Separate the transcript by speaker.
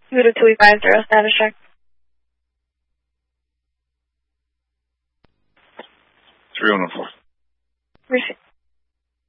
Speaker 1: You go to 2850 status check.
Speaker 2: Three on the floor.
Speaker 1: Receive.